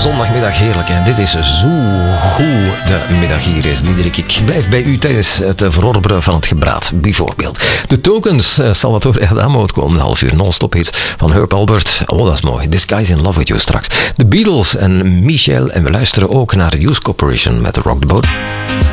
zondagmiddag heerlijk. En dit is zo goed de middag hier is, Diederik. Ik blijf bij u tijdens het verorberen van het gebraad, bijvoorbeeld. De Tokens, Salvatore Adamo, het komende half uur non-stop hits van Herb Alpert. Oh, dat is mooi. This Guy's in Love With You straks. De Beatles en Michel. En we luisteren ook naar Youth Corporation met Rock the Boat.